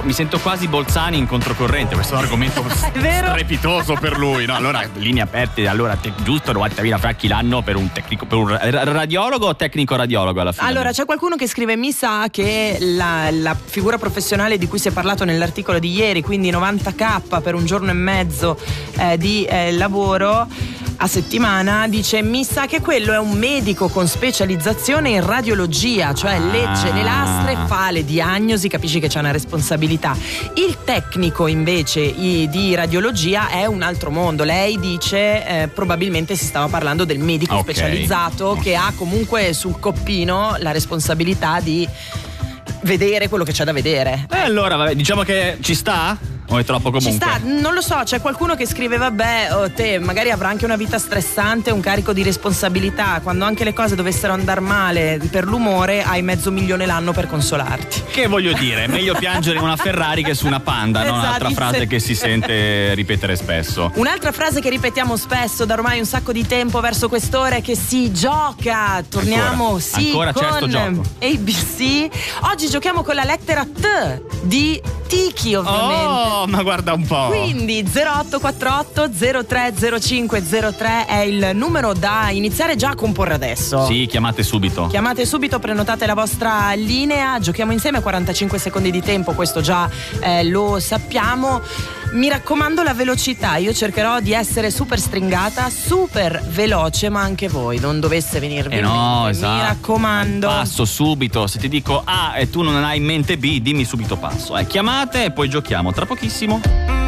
mi sento quasi Bolzani in controcorrente, questo è un argomento strepitoso per lui, no? Allora, linee aperte, allora giusto 90.000 franchi l'anno per un tecnico, per un radiologo o tecnico radiologo alla fine? Allora, c'è qualcuno che scrive: mi sa che la figura professionale di cui si è parlato nell'articolo di ieri, quindi 90.000 per un giorno e mezzo di lavoro a settimana, dice: mi sa che quello è un medico con specializzazione in radiologia, cioè legge le lastre, fa le diagnosi, capisci che c'è una responsabilità. Il tecnico invece di radiologia è un altro mondo. Lei dice probabilmente si stava parlando del medico specializzato che ha comunque sul coppino la responsabilità di vedere quello che c'è da vedere. Allora, vabbè, diciamo che ci sta? O è troppo comunque? Ci sta, non lo so, c'è qualcuno che scrive: vabbè, te magari avrà anche una vita stressante, un carico di responsabilità, quando anche le cose dovessero andare male per l'umore hai $500,000 l'anno per consolarti. Che voglio dire, meglio piangere in una Ferrari che su una Panda, no? Un'altra frase che si sente ripetere spesso. Un'altra frase che ripetiamo spesso da ormai un sacco di tempo verso quest'ora è che si gioca. Torniamo ancora con certo gioco. ABC. Oggi giochiamo con la lettera T di Tiki, ovviamente. Oh, ma guarda un po'. Quindi 0848 030503 è il numero da iniziare già a comporre adesso. Sì, chiamate subito. Chiamate subito, prenotate la vostra linea, giochiamo insieme, 45 secondi di tempo, questo già lo sappiamo. Mi raccomando la velocità, io cercherò di essere super stringata, super veloce, ma anche voi non dovesse venirvi no, in mente. esatto. Mi raccomando. Passo subito, se ti dico A e tu non hai in mente B, dimmi subito passo. Chiamate e poi giochiamo tra pochissimo.